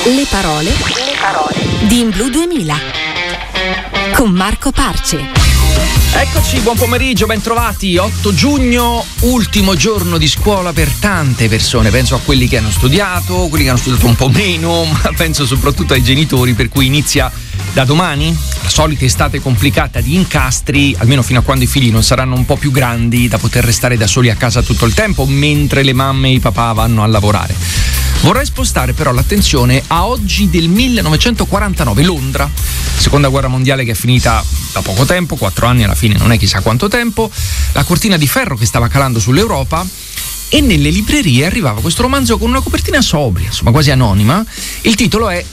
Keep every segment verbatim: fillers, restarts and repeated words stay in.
Le parole, le parole di In Blu duemila con Marco Parce. Eccoci, buon pomeriggio, ben trovati. otto giugno, ultimo giorno di scuola per tante persone. Penso a quelli che hanno studiato, quelli che hanno studiato un po' meno, ma penso soprattutto ai genitori, per cui inizia da domani la solita estate complicata di incastri, almeno fino a quando i figli non saranno un po' più grandi da poter restare da soli a casa tutto il tempo, mentre le mamme e i papà vanno a lavorare. Vorrei spostare però l'attenzione a oggi del millenovecentoquarantanove, Londra, seconda guerra mondiale che è finita da poco tempo, quattro anni alla fine non è chissà quanto tempo, la cortina di ferro che stava calando sull'Europa e nelle librerie arrivava questo romanzo con una copertina sobria, insomma quasi anonima. Il titolo è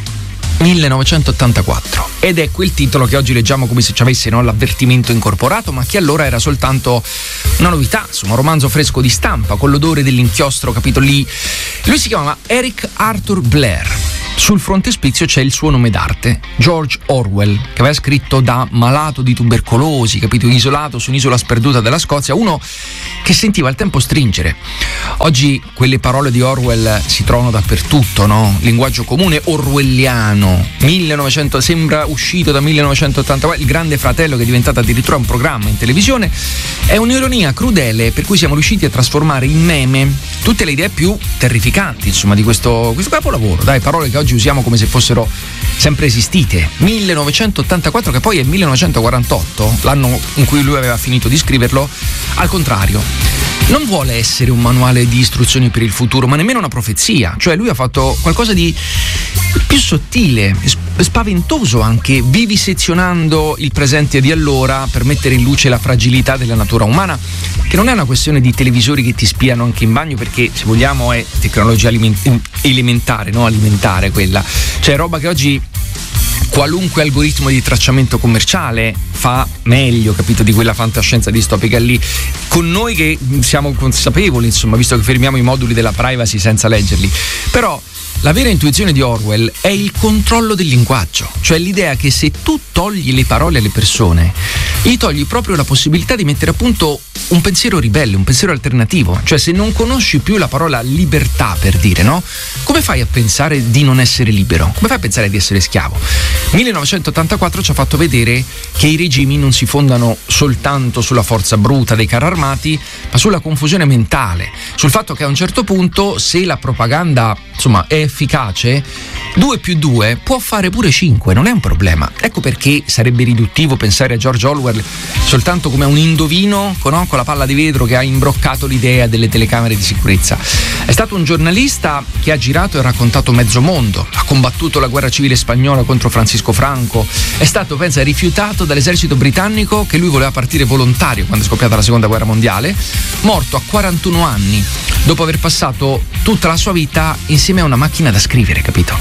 millenovecentottantaquattro ed è quel titolo che oggi leggiamo come se ci avesse, no, l'avvertimento incorporato, ma che allora era soltanto una novità, insomma un romanzo fresco di stampa con l'odore dell'inchiostro, capito lì. Lui si chiamava Eric Arthur Blair. Sul frontespizio c'è il suo nome d'arte, George Orwell, che aveva scritto da malato di tubercolosi, capito, isolato su un'isola sperduta della Scozia, uno che sentiva il tempo stringere. Oggi quelle parole di Orwell si trovano dappertutto, no? Linguaggio comune orwelliano. millenovecento sembra uscito da millenovecentottantaquattro, Il Grande Fratello, che è diventato addirittura un programma in televisione. È un'ironia crudele per cui siamo riusciti a trasformare in meme tutte le idee più terrificanti, insomma, di questo, questo capolavoro. Dai, parole che oggi usiamo come se fossero sempre esistite. millenovecentottantaquattro, che poi è millenovecentoquarantotto, l'anno in cui lui aveva finito di scriverlo. Al contrario, non vuole essere un manuale di istruzioni per il futuro, ma nemmeno una profezia. Cioè lui ha fatto qualcosa di più sottile, spaventoso anche, vivisezionando il presente di allora per mettere in luce la fragilità della natura umana, che non è una questione di televisori che ti spiano anche in bagno, perché se vogliamo è tecnologia aliment- elementare, no? Alimentare quella. Cioè roba che oggi qualunque algoritmo di tracciamento commerciale fa meglio, capito, di quella fantascienza distopica lì, con noi che siamo consapevoli, insomma, visto che fermiamo i moduli della privacy senza leggerli. Però la vera intuizione di Orwell è il controllo del linguaggio, cioè l'idea che se tu togli le parole alle persone, gli togli proprio la possibilità di mettere a punto un pensiero ribelle, un pensiero alternativo. Cioè se non conosci più la parola libertà, per dire, no? Come fai a pensare di non essere libero? Come fai a pensare di essere schiavo? millenovecentottantaquattro ci ha fatto vedere che i regimi non si fondano soltanto sulla forza bruta dei carri armati, ma sulla confusione mentale, sul fatto che a un certo punto, se la propaganda, insomma, è efficace, due più due può fare pure cinque, non è un problema. Ecco perché sarebbe riduttivo pensare a George Orwell soltanto come un indovino con, no, con la palla di vetro che ha imbroccato l'idea delle telecamere di sicurezza. È stato un giornalista che ha girato e raccontato mezzo mondo, ha combattuto la guerra civile spagnola contro Francisco Franco, è stato, pensa, rifiutato dall'esercito britannico, che lui voleva partire volontario quando è scoppiata la seconda guerra mondiale, morto a quarantuno anni dopo aver passato tutta la sua vita insieme a una macchina da scrivere, capito?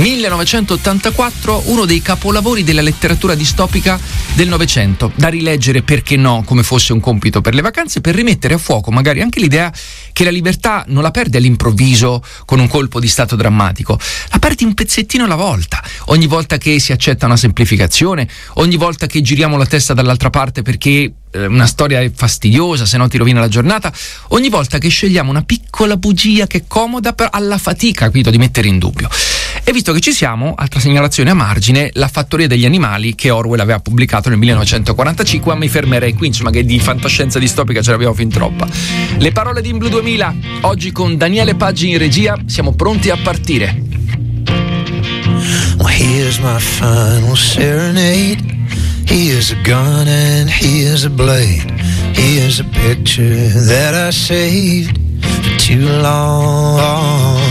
millenovecentottantaquattro, uno dei capolavori della letteratura distopica del Novecento, da rileggere, perché no, come fosse un compito per le vacanze, per rimettere a fuoco magari anche l'idea che la libertà non la perdi all'improvviso con un colpo di stato drammatico, la perdi un pezzettino alla volta, ogni volta che si accetta una semplificazione, ogni volta che giriamo la testa dall'altra parte perché una storia è fastidiosa, se no ti rovina la giornata, ogni volta che scegliamo una piccola bugia che è comoda però alla fatica, capito, di mettere in dubbio. E visto che ci siamo, altra segnalazione a margine, La fattoria degli animali, che Orwell aveva pubblicato nel millenovecentoquarantacinque, ma mi fermerei qui, insomma, che di fantascienza distopica ce l'abbiamo fin troppa. Le parole di In Blu duemila, oggi con Daniele Paggi in regia, siamo pronti a partire. Well, here's my final serenade. Here's a gun and here's a blade. Here's a picture that I saved for too long.